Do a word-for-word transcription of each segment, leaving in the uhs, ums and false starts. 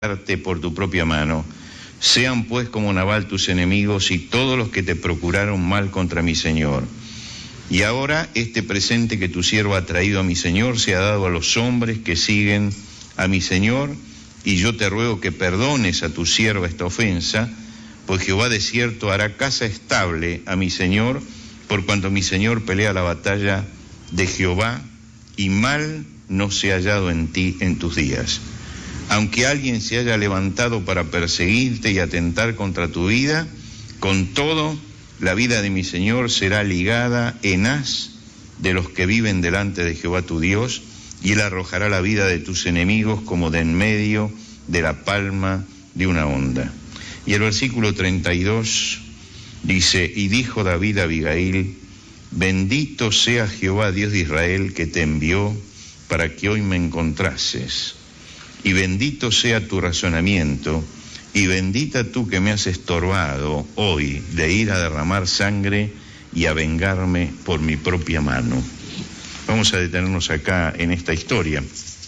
por tu propia mano. Sean pues como Nabal tus enemigos y todos los que te procuraron mal contra mi señor. Y ahora este presente que tu siervo ha traído a mi señor se ha dado a los hombres que siguen a mi señor, y yo te ruego que perdones a tu sierva esta ofensa, pues Jehová de cierto hará casa estable a mi señor, por cuanto mi señor pelea la batalla de Jehová, y mal no se ha hallado en ti en tus días. Aunque alguien se haya levantado para perseguirte y atentar contra tu vida, con todo, la vida de mi Señor será ligada en haz de los que viven delante de Jehová tu Dios, y él arrojará la vida de tus enemigos como de en medio de la palma de una onda. Y el versículo treinta y dos dice, y dijo David a Abigail, bendito sea Jehová Dios de Israel que te envió para que hoy me encontrases. Y bendito sea tu razonamiento, y bendita tú que me has estorbado hoy de ir a derramar sangre y a vengarme por mi propia mano. Vamos a detenernos acá en esta historia.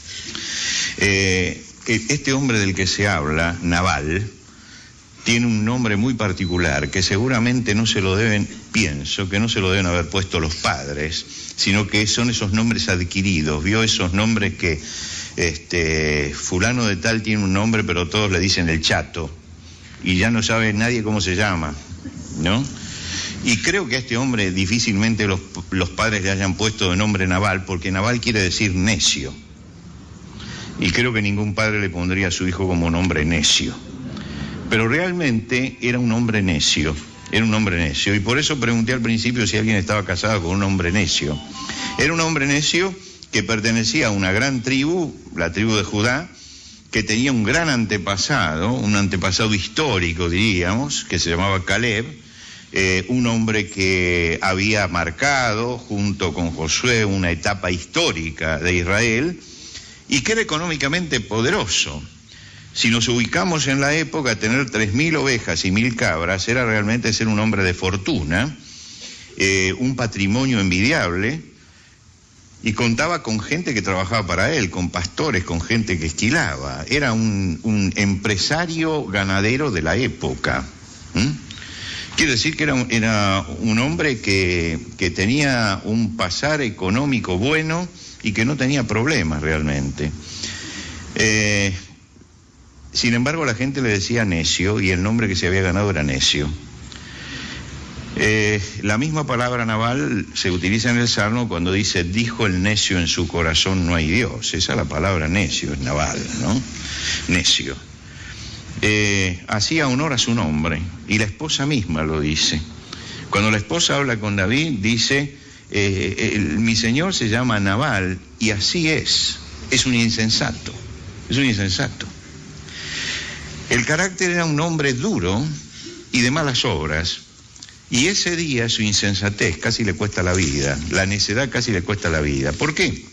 Eh, este hombre del que se habla, Nabal, tiene un nombre muy particular que seguramente no se lo deben, pienso, que no se lo deben haber puesto los padres, sino que son esos nombres adquiridos, vio esos nombres que Este, fulano de tal tiene un nombre, pero todos le dicen el Chato, y ya no sabe nadie cómo se llama, ¿no? Y creo que a este hombre difícilmente los, los padres le hayan puesto de nombre Nabal, porque Nabal quiere decir necio, y creo que ningún padre le pondría a su hijo como nombre necio, pero realmente era un hombre necio, era un hombre necio, y por eso pregunté al principio si alguien estaba casado con un hombre necio. Era un hombre necio que pertenecía a una gran tribu, la tribu de Judá, que tenía un gran antepasado, un antepasado histórico, diríamos, que se llamaba Caleb, eh, un hombre que había marcado, junto con Josué, una etapa histórica de Israel, y que era económicamente poderoso. Si nos ubicamos en la época, tener tres mil ovejas y mil cabras era realmente ser un hombre de fortuna, eh, un patrimonio envidiable, y contaba con gente que trabajaba para él, con pastores, con gente que esquilaba. Era un, un empresario ganadero de la época. ¿Mm? Quiere decir que era un, era un hombre que, que tenía un pasar económico bueno y que no tenía problemas realmente. Eh, sin embargo, la gente le decía necio, y el nombre que se había ganado era necio. Eh, la misma palabra Nabal se utiliza en el Salmo cuando dice, dijo el necio en su corazón no hay Dios. Esa es la palabra necio, es Nabal, ¿no? Necio. Eh, hacía honor a su nombre, y la esposa misma lo dice. Cuando la esposa habla con David, dice, eh, el, mi señor se llama Nabal, y así es, es un insensato, es un insensato. El carácter era un hombre duro y de malas obras, y ese día su insensatez casi le cuesta la vida, la necedad casi le cuesta la vida. ¿Por qué?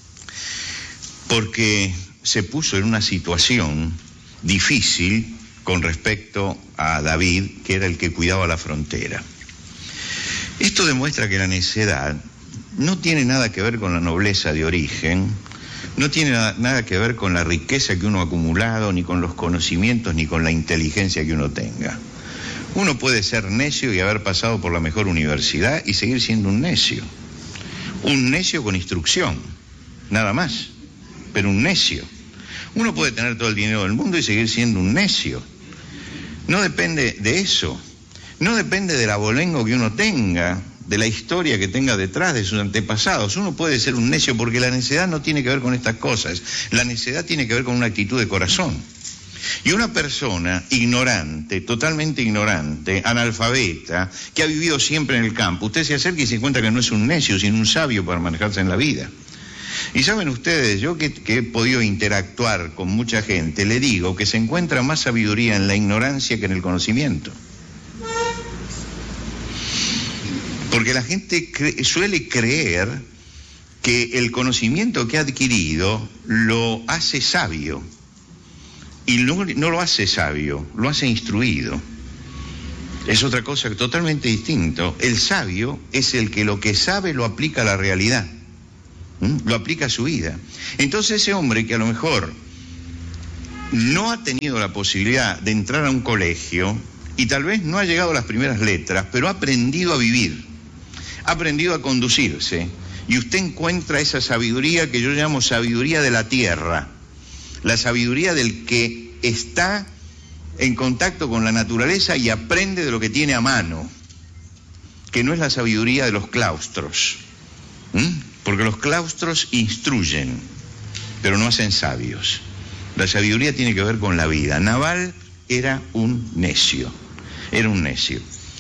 Porque se puso en una situación difícil con respecto a David, que era el que cuidaba la frontera. Esto demuestra que la necedad no tiene nada que ver con la nobleza de origen, no tiene nada que ver con la riqueza que uno ha acumulado, ni con los conocimientos, ni con la inteligencia que uno tenga. Uno puede ser necio y haber pasado por la mejor universidad y seguir siendo un necio. Un necio con instrucción, nada más, pero un necio. Uno puede tener todo el dinero del mundo y seguir siendo un necio. No depende de eso. No depende del abolengo que uno tenga, de la historia que tenga detrás de sus antepasados. Uno puede ser un necio porque la necedad no tiene que ver con estas cosas. La necedad tiene que ver con una actitud de corazón. Y una persona ignorante, totalmente ignorante, analfabeta, que ha vivido siempre en el campo, usted se acerca y se encuentra que no es un necio, sino un sabio para manejarse en la vida. Y saben ustedes, yo que, que he podido interactuar con mucha gente, le digo que se encuentra más sabiduría en la ignorancia que en el conocimiento. Porque la gente cre- suele creer que el conocimiento que ha adquirido lo hace sabio. Y no, no lo hace sabio, lo hace instruido. Es otra cosa totalmente distinta. El sabio es el que lo que sabe lo aplica a la realidad, ¿Mm? lo aplica a su vida. Entonces ese hombre que a lo mejor no ha tenido la posibilidad de entrar a un colegio y tal vez no ha llegado a las primeras letras, pero ha aprendido a vivir, ha aprendido a conducirse, y usted encuentra esa sabiduría que yo llamo sabiduría de la tierra, la sabiduría del que está en contacto con la naturaleza y aprende de lo que tiene a mano, que no es la sabiduría de los claustros, ¿Mm? porque los claustros instruyen, pero no hacen sabios. La sabiduría tiene que ver con la vida. Nabal era un necio, era un necio.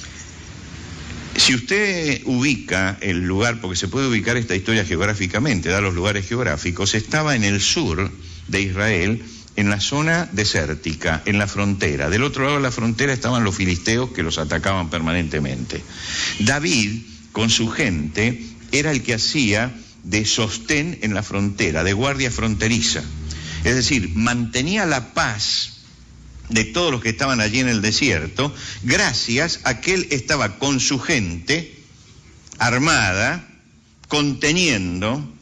Si usted ubica el lugar, porque se puede ubicar esta historia geográficamente, da los lugares geográficos, estaba en el sur de Israel, en la zona desértica, en la frontera. Del otro lado de la frontera estaban los filisteos que los atacaban permanentemente. David, con su gente, era el que hacía de sostén en la frontera, de guardia fronteriza. Es decir, mantenía la paz de todos los que estaban allí en el desierto, gracias a que él estaba con su gente armada, conteniendo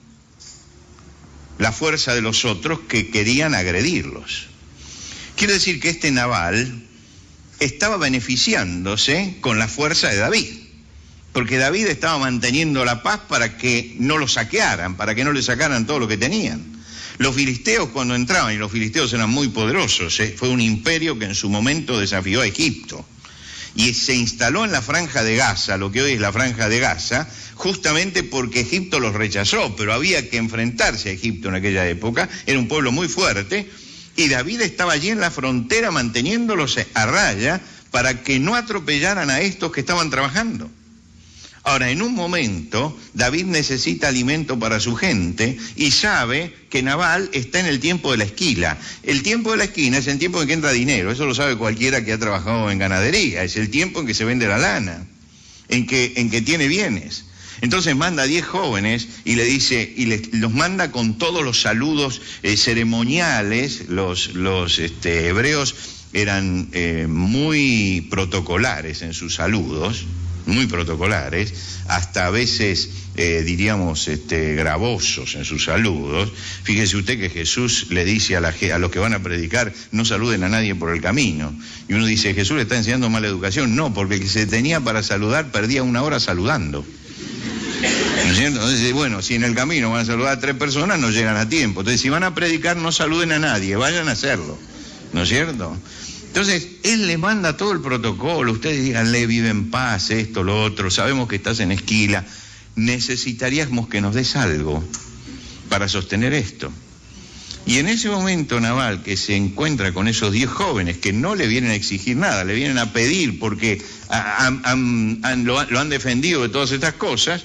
la fuerza de los otros que querían agredirlos. Quiere decir que este Nabal estaba beneficiándose con la fuerza de David, porque David estaba manteniendo la paz para que no lo saquearan, para que no le sacaran todo lo que tenían. Los filisteos cuando entraban, y los filisteos eran muy poderosos, ¿eh? fue un imperio que en su momento desafió a Egipto, y se instaló en la franja de Gaza, lo que hoy es la franja de Gaza, justamente porque Egipto los rechazó, pero había que enfrentarse a Egipto en aquella época, era un pueblo muy fuerte, y David estaba allí en la frontera manteniéndolos a raya para que no atropellaran a estos que estaban trabajando. Ahora, en un momento, David necesita alimento para su gente y sabe que Nabal está en el tiempo de la esquila. El tiempo de la esquila es el tiempo en que entra dinero, eso lo sabe cualquiera que ha trabajado en ganadería, es el tiempo en que se vende la lana, en que, en que tiene bienes. Entonces manda a diez jóvenes y le dice, y les, los manda con todos los saludos eh, ceremoniales. Los, los este, hebreos eran eh, muy protocolares en sus saludos, muy protocolares, hasta a veces, eh, diríamos, este, gravosos en sus saludos. Fíjese usted que Jesús le dice a, la, a los que van a predicar, no saluden a nadie por el camino. Y uno dice, Jesús le está enseñando mala educación. No, porque el que se tenía para saludar perdía una hora saludando. ¿No es cierto? Entonces, bueno, si en el camino van a saludar a tres personas, no llegan a tiempo. Entonces, si van a predicar, no saluden a nadie, vayan a hacerlo. ¿No es cierto? Entonces, él le manda todo el protocolo, ustedes díganle, vive en paz, esto, lo otro, sabemos que estás en esquila, necesitaríamos que nos des algo para sostener esto. Y en ese momento Nabal, que se encuentra con esos diez jóvenes que no le vienen a exigir nada, le vienen a pedir porque han, han, han, lo, lo han defendido de todas estas cosas,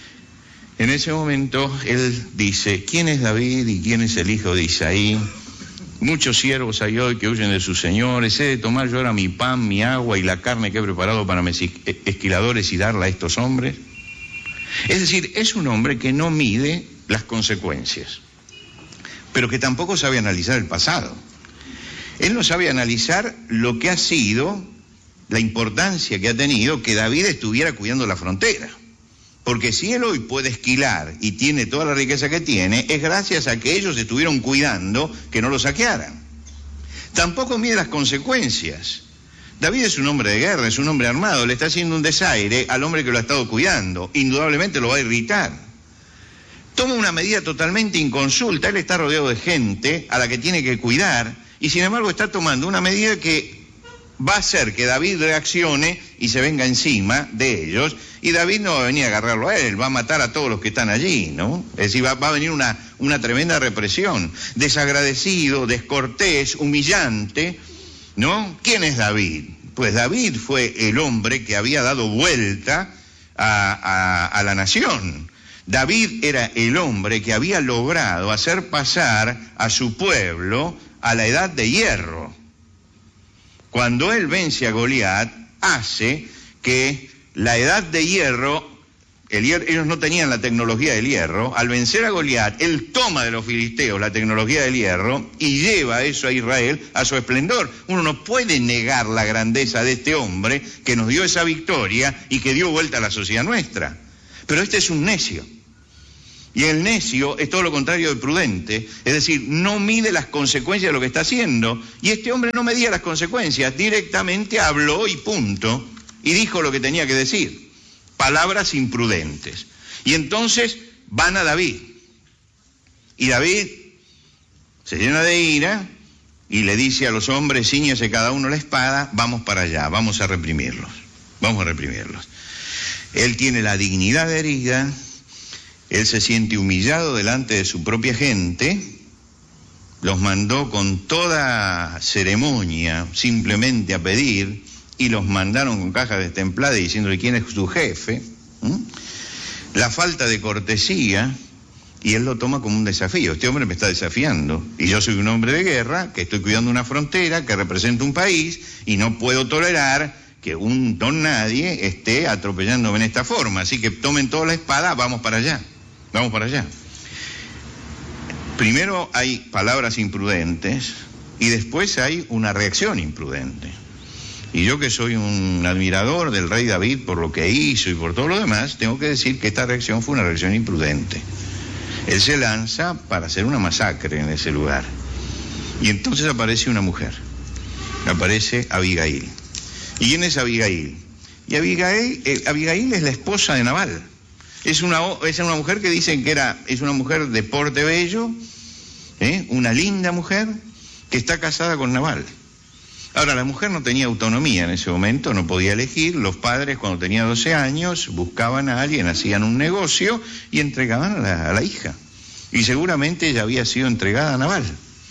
en ese momento él dice, ¿quién es David y quién es el hijo de Isaí? Muchos siervos hay hoy que huyen de sus señores, he de tomar yo ahora mi pan, mi agua y la carne que he preparado para mis esquiladores y darla a estos hombres. Es decir, es un hombre que no mide las consecuencias, pero que tampoco sabe analizar el pasado. Él no sabe analizar lo que ha sido, la importancia que ha tenido que David estuviera cuidando la frontera. Porque si él hoy puede esquilar y tiene toda la riqueza que tiene, es gracias a que ellos estuvieron cuidando que no lo saquearan. Tampoco mide las consecuencias. David es un hombre de guerra, es un hombre armado, le está haciendo un desaire al hombre que lo ha estado cuidando. Indudablemente lo va a irritar. Toma una medida totalmente inconsulta, él está rodeado de gente a la que tiene que cuidar, y sin embargo está tomando una medida que va a hacer que David reaccione y se venga encima de ellos, y David no va a venir a agarrarlo a él, va a matar a todos los que están allí, ¿no? Es decir, va, va a venir una, una tremenda represión. Desagradecido, descortés, humillante, ¿no? ¿Quién es David? Pues David fue el hombre que había dado vuelta a, a, a la nación. David era el hombre que había logrado hacer pasar a su pueblo a la edad de hierro. Cuando él vence a Goliat, hace que la edad de hierro, el hierro, ellos no tenían la tecnología del hierro, al vencer a Goliat, él toma de los filisteos la tecnología del hierro y lleva eso a Israel a su esplendor. Uno no puede negar la grandeza de este hombre que nos dio esa victoria y que dio vuelta a la sociedad nuestra. Pero este es un necio. Y el necio es todo lo contrario del prudente, es decir, no mide las consecuencias de lo que está haciendo. Y este hombre no medía las consecuencias, directamente habló y punto, y dijo lo que tenía que decir. Palabras imprudentes. Y entonces van a David. Y David se llena de ira y le dice a los hombres, cíñase cada uno la espada, vamos para allá, vamos a reprimirlos, vamos a reprimirlos. Él tiene la dignidad herida, él se siente humillado delante de su propia gente, los mandó con toda ceremonia simplemente a pedir, y los mandaron con cajas destempladas diciéndole quién es su jefe. ¿Mm? La falta de cortesía, y él lo toma como un desafío. Este hombre me está desafiando, y yo soy un hombre de guerra, que estoy cuidando una frontera, que representa un país, y no puedo tolerar que un don nadie esté atropellándome en esta forma. Así que tomen toda la espada, vamos para allá, vamos para allá. Primero hay palabras imprudentes, y después hay una reacción imprudente. Y yo, que soy un admirador del rey David por lo que hizo y por todo lo demás, tengo que decir que esta reacción fue una reacción imprudente. Él se lanza para hacer una masacre en ese lugar. Y entonces aparece una mujer, aparece Abigail. ¿Y quién es Abigail? Y Abigail, eh, Abigail es la esposa de Nabal. Es una, es una mujer que dicen que era, es una mujer de porte bello, ¿eh? Una linda mujer que está casada con Nabal. Ahora, la mujer no tenía autonomía en ese momento, no podía elegir. Los padres, cuando tenía doce años, buscaban a alguien, hacían un negocio y entregaban a la, a la hija. Y seguramente ella había sido entregada a Nabal.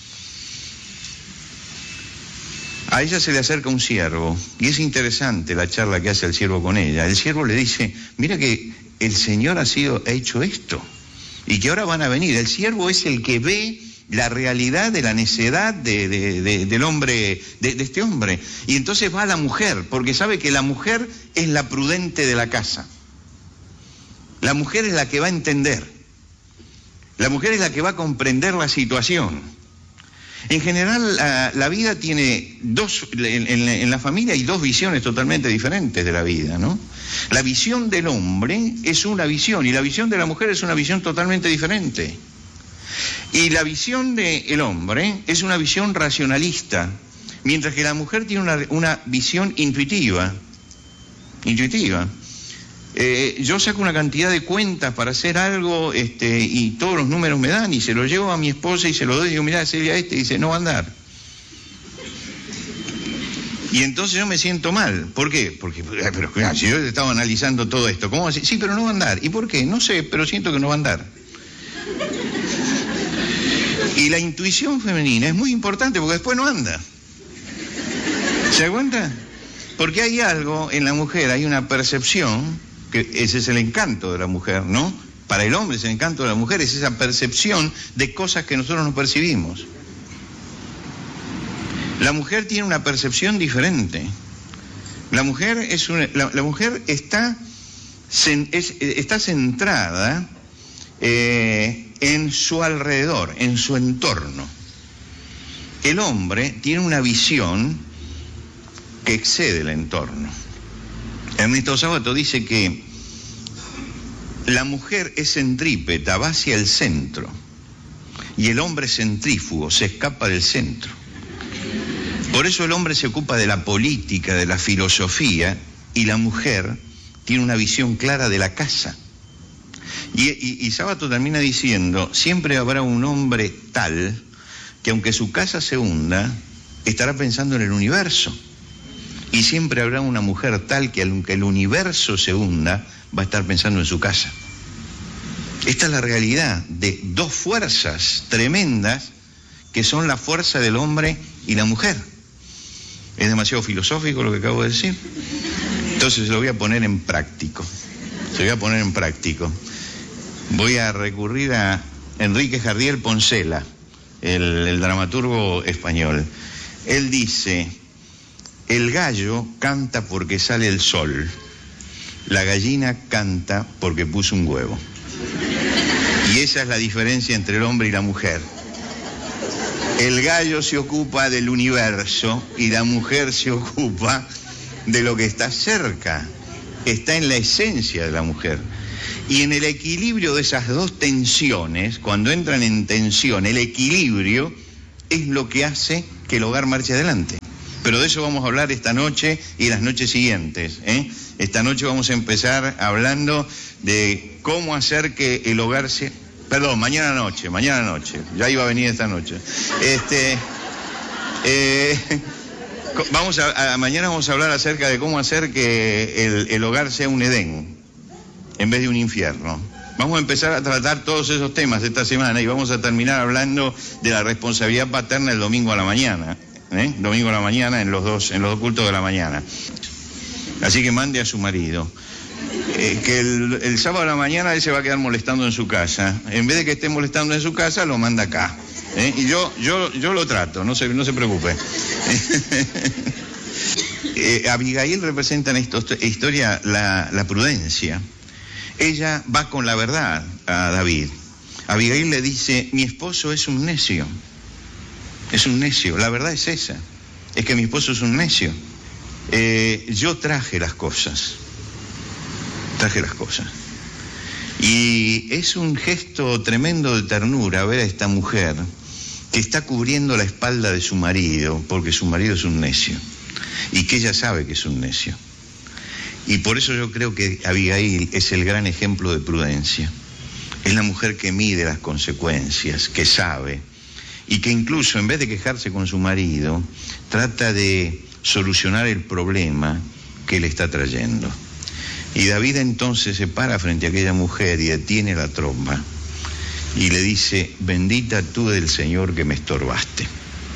A ella se le acerca un siervo, y es interesante la charla que hace el siervo con ella. El siervo le dice, mira que el Señor ha sido, ha hecho esto, y que ahora van a venir. El siervo es el que ve la realidad de la necedad de, de, de, del hombre, de, de este hombre. Y entonces va a la mujer, porque sabe que la mujer es la prudente de la casa. La mujer es la que va a entender. La mujer es la que va a comprender la situación. En general, la, la vida tiene dos, en, en, en la familia hay dos visiones totalmente diferentes de la vida, ¿no? La visión del hombre es una visión, y la visión de la mujer es una visión totalmente diferente. Y la visión del hombre es una visión racionalista, mientras que la mujer tiene una, una visión intuitiva. Intuitiva. Eh, yo saco una cantidad de cuentas para hacer algo, este, y todos los números me dan, y se lo llevo a mi esposa y se lo doy, y digo, mirá, sería este, y dice, no va a andar. Y entonces yo me siento mal. ¿Por qué? Porque, pero claro, si yo estaba analizando todo esto, ¿cómo así? Sí, pero no va a andar. ¿Y por qué? No sé, pero siento que no va a andar. Y la intuición femenina es muy importante porque después no anda. ¿Se da cuenta? Porque hay algo en la mujer, hay una percepción, que ese es el encanto de la mujer, ¿no? Para el hombre es el encanto de la mujer, es esa percepción de cosas que nosotros no percibimos. La mujer tiene una percepción diferente. La mujer, es una, la, la mujer está, es, está centrada eh, en su alrededor, en su entorno. El hombre tiene una visión que excede el entorno. Ernesto Sábato dice que la mujer es centrípeta, va hacia el centro, y el hombre es centrífugo, se escapa del centro. Por eso el hombre se ocupa de la política, de la filosofía, y la mujer tiene una visión clara de la casa. Y, y, y Sábato termina diciendo, siempre habrá un hombre tal que aunque su casa se hunda, estará pensando en el universo. Y siempre habrá una mujer tal que aunque el universo se hunda, va a estar pensando en su casa. Esta es la realidad de dos fuerzas tremendas que son la fuerza del hombre y la mujer. ¿Es demasiado filosófico lo que acabo de decir? Entonces lo voy a poner en práctico. Se voy a poner en práctico. Voy a recurrir a Enrique Jardiel Poncela, el, el dramaturgo español. Él dice, el gallo canta porque sale el sol, la gallina canta porque puso un huevo. Y esa es la diferencia entre el hombre y la mujer. El gallo se ocupa del universo y la mujer se ocupa de lo que está cerca. Está en la esencia de la mujer. Y en el equilibrio de esas dos tensiones, cuando entran en tensión, el equilibrio es lo que hace que el hogar marche adelante. Pero de eso vamos a hablar esta noche y las noches siguientes, ¿eh? Esta noche vamos a empezar hablando de cómo hacer que el hogar se... Perdón, mañana noche, mañana noche. Ya iba a venir esta noche. Este... Eh, vamos a, a, mañana vamos a hablar acerca de cómo hacer que el, el hogar sea un Edén en vez de un infierno. Vamos a empezar a tratar todos esos temas esta semana y vamos a terminar hablando de la responsabilidad paterna el domingo a la mañana, ¿eh? Domingo a la mañana en los dos, en los dos cultos de la mañana. Así que mande a su marido. Eh, que el, el sábado a la mañana él se va a quedar molestando en su casa. En vez de que esté molestando en su casa, lo manda acá. ¿Eh? Y yo, yo, yo lo trato, no se, no se preocupe. eh, Abigail representa en esta historia la, la prudencia. Ella va con la verdad a David. Abigail le dice, mi esposo es un necio. Es un necio, la verdad es esa. Es que mi esposo es un necio. Eh, yo traje las cosas. Traje las cosas. Y es un gesto tremendo de ternura ver a esta mujer que está cubriendo la espalda de su marido, porque su marido es un necio, y que ella sabe que es un necio. Y por eso yo creo que Abigail es el gran ejemplo de prudencia. Es la mujer que mide las consecuencias, que sabe, y que incluso en vez de quejarse con su marido, trata de solucionar el problema que le está trayendo. Y David entonces se para frente a aquella mujer y detiene la tromba y le dice, bendita tú del Señor que me estorbaste.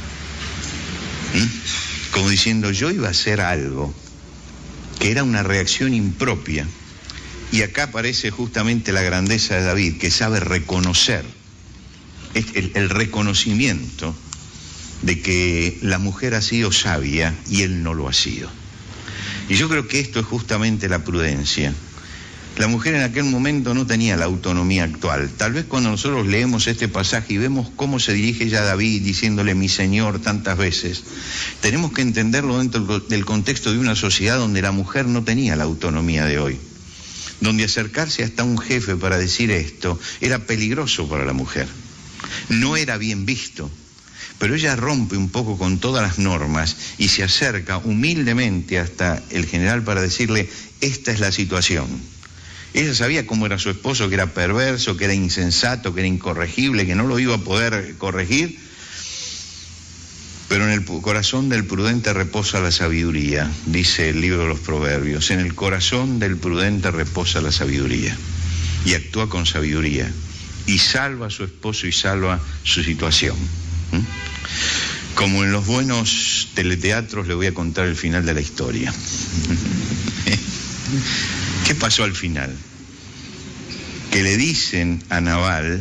¿Mm? Como diciendo, yo iba a hacer algo que era una reacción impropia. Y acá aparece justamente la grandeza de David, que sabe reconocer, el, el reconocimiento de que la mujer ha sido sabia y él no lo ha sido. Y yo creo que esto es justamente la prudencia. La mujer en aquel momento no tenía la autonomía actual. Tal vez cuando nosotros leemos este pasaje y vemos cómo se dirige ya David diciéndole mi Señor tantas veces, tenemos que entenderlo dentro del contexto de una sociedad donde la mujer no tenía la autonomía de hoy. Donde acercarse hasta un jefe para decir esto era peligroso para la mujer. No era bien visto. Pero ella rompe un poco con todas las normas y se acerca humildemente hasta el general para decirle, esta es la situación. Ella sabía cómo era su esposo, que era perverso, que era insensato, que era incorregible, que no lo iba a poder corregir. Pero en el corazón del prudente reposa la sabiduría, dice el libro de los Proverbios. En el corazón del prudente reposa la sabiduría. Y actúa con sabiduría. Y salva a su esposo y salva su situación. ¿Mm? Como en los buenos teleteatros le voy a contar el final de la historia. ¿Qué pasó al final? Que le dicen a Nabal,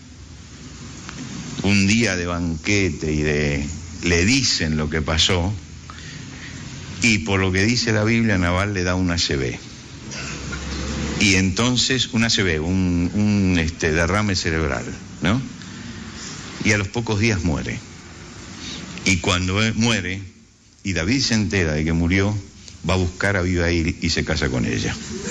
un día de banquete y de... le dicen lo que pasó, y por lo que dice la Biblia, Nabal le da una A C V. Y entonces, una A C V, un, un este, derrame cerebral, ¿no? Y a los pocos días muere. Y cuando él muere, y David se entera de que murió, va a buscar a Abigail y se casa con ella.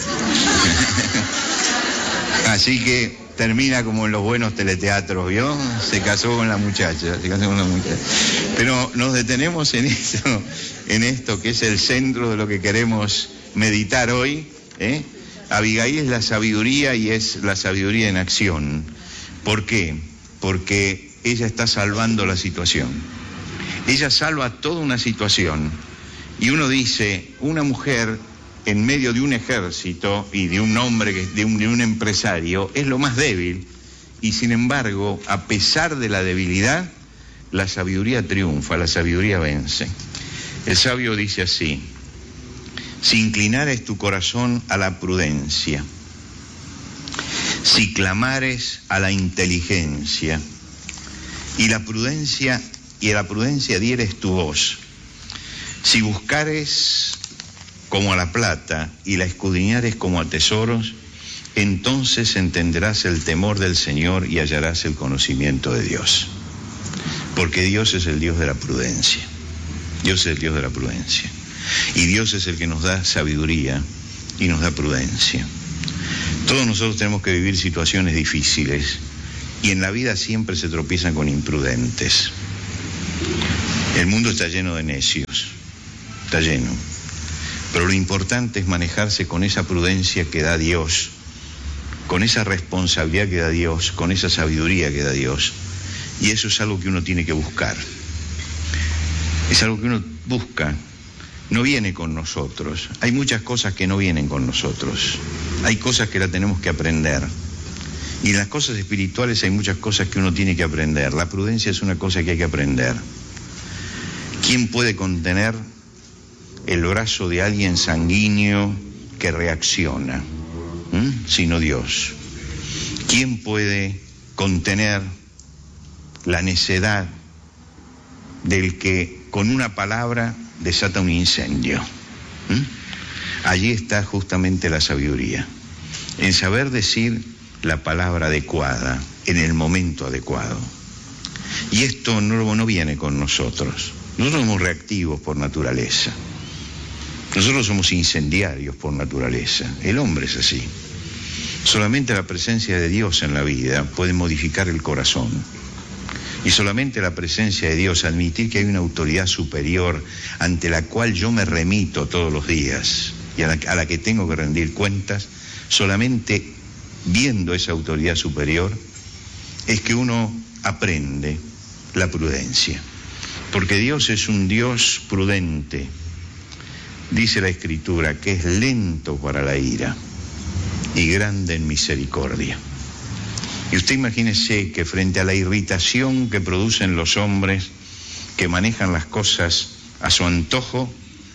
Así que termina como en los buenos teleteatros, ¿vio? Se casó con la muchacha, se casó con la muchacha. Pero nos detenemos en esto, en esto que es el centro de lo que queremos meditar hoy, ¿eh? Abigail es la sabiduría y es la sabiduría en acción. ¿Por qué? Porque ella está salvando la situación. Ella salva toda una situación. Y uno dice, una mujer en medio de un ejército y de un hombre, de un, de un empresario, es lo más débil. Y sin embargo, a pesar de la debilidad, la sabiduría triunfa, la sabiduría vence. El sabio dice así, si inclinares tu corazón a la prudencia, si clamares a la inteligencia, y la prudencia, y a la prudencia dieres tu voz, si buscares como a la plata y la escudriñares como a tesoros, entonces entenderás el temor del Señor y hallarás el conocimiento de Dios. Porque Dios es el Dios de la prudencia. Dios es el Dios de la prudencia. Y Dios es el que nos da sabiduría y nos da prudencia. Todos nosotros tenemos que vivir situaciones difíciles y en la vida siempre se tropiezan con imprudentes. El mundo está lleno de necios, está lleno. Pero lo importante es manejarse con esa prudencia que da Dios, con esa responsabilidad que da Dios, con esa sabiduría que da Dios. Y eso es algo que uno tiene que buscar. Es algo que uno busca. No viene con nosotros. Hay muchas cosas que no vienen con nosotros. Hay cosas que las tenemos que aprender. Y en las cosas espirituales hay muchas cosas que uno tiene que aprender. La prudencia es una cosa que hay que aprender. ¿Quién puede contener el brazo de alguien sanguíneo que reacciona? ¿Mm? Sino Dios. ¿Quién puede contener la necedad del que con una palabra desata un incendio? ¿Mm? Allí está justamente la sabiduría, en saber decir la palabra adecuada en el momento adecuado. Y esto no, no viene con nosotros. Nosotros somos reactivos por naturaleza. Nosotros somos incendiarios por naturaleza. El hombre es así. Solamente la presencia de Dios en la vida puede modificar el corazón. Y solamente la presencia de Dios, admitir que hay una autoridad superior ante la cual yo me remito todos los días y a la, a la que tengo que rendir cuentas, solamente viendo esa autoridad superior es que uno aprende la prudencia. Porque Dios es un Dios prudente. Dice la Escritura que es lento para la ira y grande en misericordia. Y usted imagínese que frente a la irritación que producen los hombres que manejan las cosas a su antojo,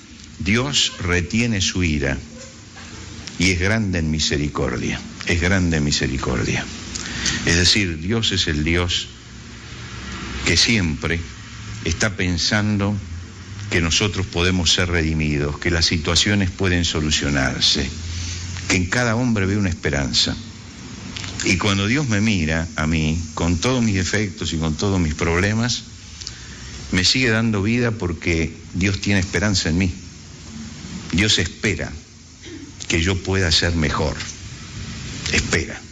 Dios retiene su ira y es grande en misericordia, es grande en misericordia. Es decir, Dios es el Dios que siempre está pensando que nosotros podemos ser redimidos, que las situaciones pueden solucionarse, que en cada hombre ve una esperanza. Y cuando Dios me mira a mí, con todos mis defectos y con todos mis problemas, me sigue dando vida porque Dios tiene esperanza en mí. Dios espera que yo pueda ser mejor. Espera.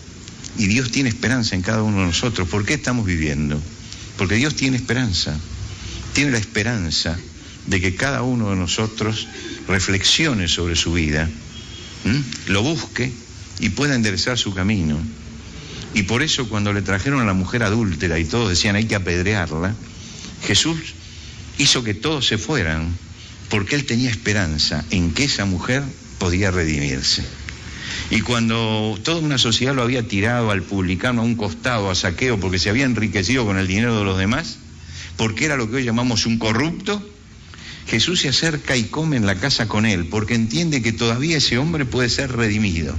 Y Dios tiene esperanza en cada uno de nosotros. ¿Por qué estamos viviendo? Porque Dios tiene esperanza. Tiene la esperanza de que cada uno de nosotros reflexione sobre su vida, ¿m? lo busque y pueda enderezar su camino. Y por eso cuando le trajeron a la mujer adúltera y todos decían hay que apedrearla, Jesús hizo que todos se fueran porque él tenía esperanza en que esa mujer podía redimirse. Y cuando toda una sociedad lo había tirado al publicano a un costado, a Zaqueo, porque se había enriquecido con el dinero de los demás, porque era lo que hoy llamamos un corrupto, Jesús se acerca y come en la casa con él, porque entiende que todavía ese hombre puede ser redimido.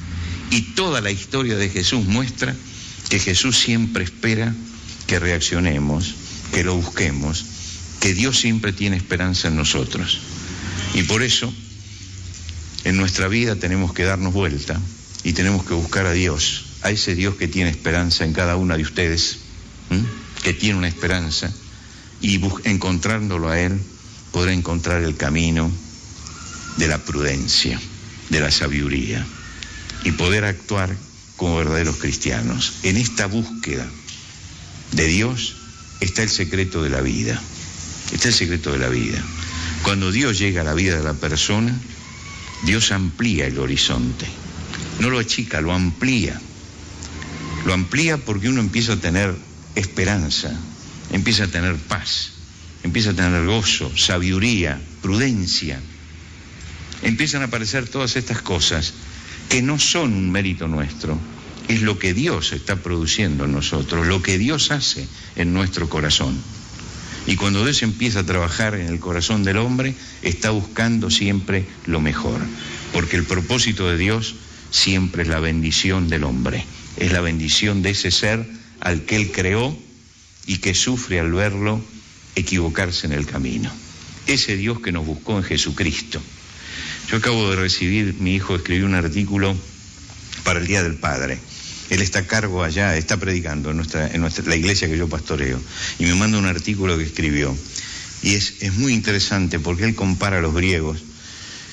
Y toda la historia de Jesús muestra que Jesús siempre espera que reaccionemos, que lo busquemos, que Dios siempre tiene esperanza en nosotros. Y por eso, en nuestra vida tenemos que darnos vuelta y tenemos que buscar a Dios, a ese Dios que tiene esperanza en cada una de ustedes, ¿m? que tiene una esperanza, y encontrándolo a Él, podrá encontrar el camino de la prudencia, de la sabiduría, y poder actuar como verdaderos cristianos. En esta búsqueda de Dios está el secreto de la vida, está el secreto de la vida. Cuando Dios llega a la vida de la persona, Dios amplía el horizonte, no lo achica, lo amplía. Lo amplía porque uno empieza a tener esperanza, empieza a tener paz, empieza a tener gozo, sabiduría, prudencia. Empiezan a aparecer todas estas cosas que no son un mérito nuestro, es lo que Dios está produciendo en nosotros, lo que Dios hace en nuestro corazón. Y cuando Dios empieza a trabajar en el corazón del hombre, está buscando siempre lo mejor, porque el propósito de Dios siempre es la bendición del hombre, es la bendición de ese ser al que Él creó y que sufre al verlo equivocarse en el camino. Ese Dios que nos buscó en Jesucristo. Yo acabo de recibir, mi hijo escribió un artículo para el Día del Padre. Él está a cargo allá, está predicando en, nuestra, en nuestra, la iglesia que yo pastoreo, y me manda un artículo que escribió. Y es, es muy interesante porque él compara a los griegos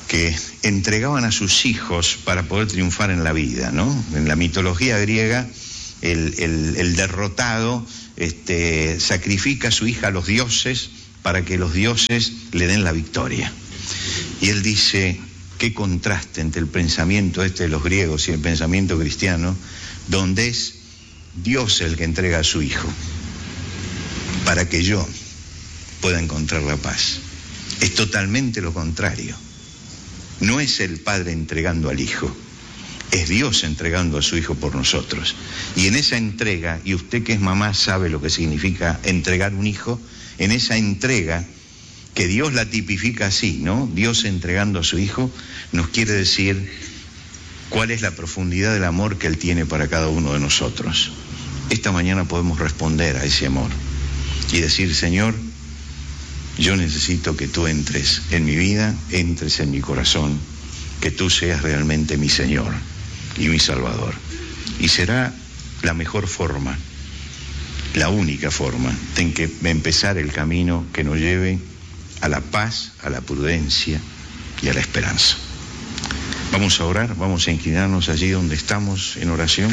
que entregaban a sus hijos para poder triunfar en la vida, ¿no? En la mitología griega, el, el, el derrotado este, sacrifica a su hija a los dioses para que los dioses le den la victoria. Y él dice, qué contraste entre el pensamiento este de los griegos y el pensamiento cristiano, donde es Dios el que entrega a su hijo para que yo pueda encontrar la paz. Es totalmente lo contrario. No es el padre entregando al hijo, es Dios entregando a su hijo por nosotros. Y en esa entrega, y usted que es mamá sabe lo que significa entregar un hijo, en esa entrega, que Dios la tipifica así, ¿no? Dios entregando a su hijo, nos quiere decir cuál es la profundidad del amor que Él tiene para cada uno de nosotros. Esta mañana podemos responder a ese amor y decir, Señor, yo necesito que tú entres en mi vida, entres en mi corazón, que tú seas realmente mi Señor y mi Salvador. Y será la mejor forma, la única forma en que empezar el camino que nos lleve a la paz, a la prudencia y a la esperanza. Vamos a orar, vamos a inclinarnos allí donde estamos en oración.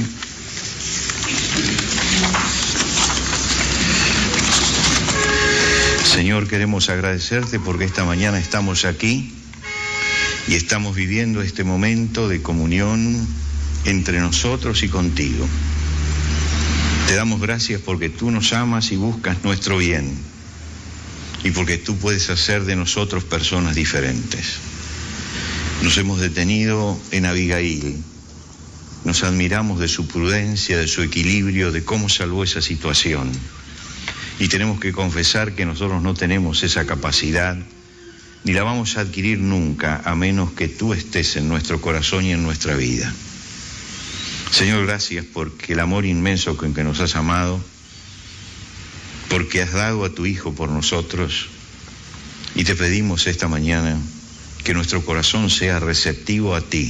Señor, queremos agradecerte porque esta mañana estamos aquí y estamos viviendo este momento de comunión entre nosotros y contigo. Te damos gracias porque tú nos amas y buscas nuestro bien y porque tú puedes hacer de nosotros personas diferentes. Nos hemos detenido en Abigail, nos admiramos de su prudencia, de su equilibrio, de cómo salvó esa situación. Y tenemos que confesar que nosotros no tenemos esa capacidad, ni la vamos a adquirir nunca, a menos que tú estés en nuestro corazón y en nuestra vida. Señor, gracias porque el amor inmenso con que nos has amado, porque has dado a tu Hijo por nosotros, y te pedimos esta mañana que nuestro corazón sea receptivo a ti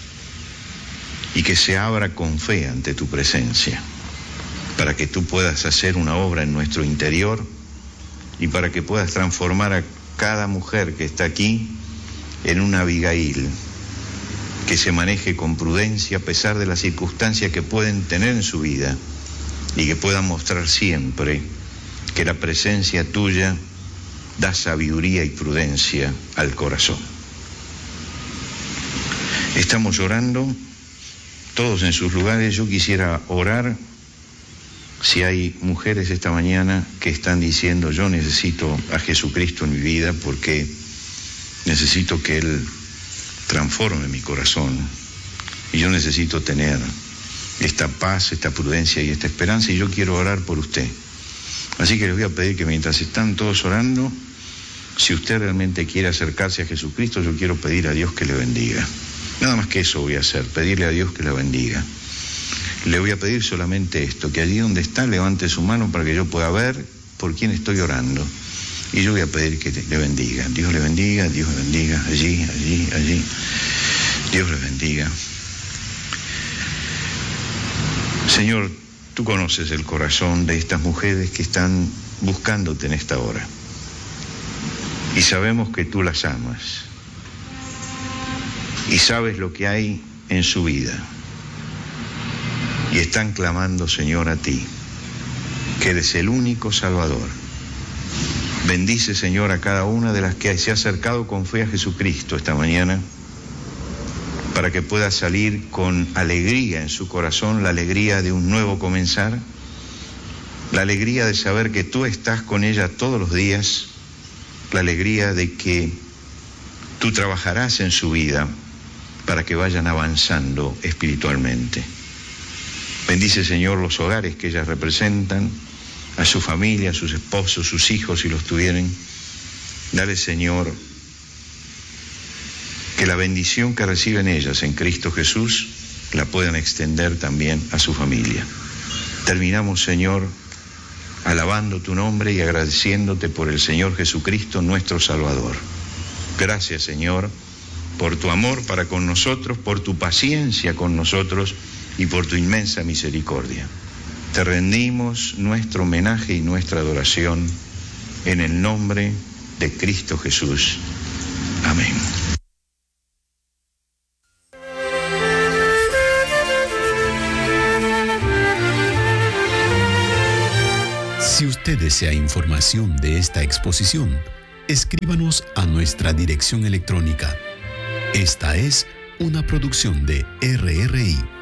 y que se abra con fe ante tu presencia, para que tú puedas hacer una obra en nuestro interior y para que puedas transformar a cada mujer que está aquí en una Abigail, que se maneje con prudencia a pesar de las circunstancias que pueden tener en su vida y que puedan mostrar siempre que la presencia tuya da sabiduría y prudencia al corazón. Estamos orando, todos en sus lugares. Yo quisiera orar. Si hay mujeres esta mañana que están diciendo, yo necesito a Jesucristo en mi vida porque necesito que Él transforme mi corazón y yo necesito tener esta paz, esta prudencia y esta esperanza, y yo quiero orar por usted. Así que les voy a pedir que mientras están todos orando, si usted realmente quiere acercarse a Jesucristo, yo quiero pedir a Dios que le bendiga. Nada más que eso voy a hacer, pedirle a Dios que le bendiga. Le voy a pedir solamente esto, que allí donde está levante su mano para que yo pueda ver por quién estoy orando. Y yo voy a pedir que le bendiga. Dios le bendiga, Dios le bendiga, allí, allí, allí. Dios le bendiga. Señor, tú conoces el corazón de estas mujeres que están buscándote en esta hora. Y sabemos que tú las amas. Y sabes lo que hay en su vida. Y están clamando, Señor, a ti, que eres el único Salvador. Bendice, Señor, a cada una de las que se ha acercado con fe a Jesucristo esta mañana, para que pueda salir con alegría en su corazón, la alegría de un nuevo comenzar, la alegría de saber que tú estás con ella todos los días, la alegría de que tú trabajarás en su vida para que vayan avanzando espiritualmente. Bendice, Señor, los hogares que ellas representan, a su familia, a sus esposos, sus hijos, si los tuvieran. Dale, Señor, que la bendición que reciben ellas en Cristo Jesús la puedan extender también a su familia. Terminamos, Señor, alabando tu nombre y agradeciéndote por el Señor Jesucristo, nuestro Salvador. Gracias, Señor, por tu amor para con nosotros, por tu paciencia con nosotros y por tu inmensa misericordia. Te rendimos nuestro homenaje y nuestra adoración en el nombre de Cristo Jesús. Amén. usted desea información de esta exposición, escríbanos a nuestra dirección electrónica. Esta es una producción de R R I.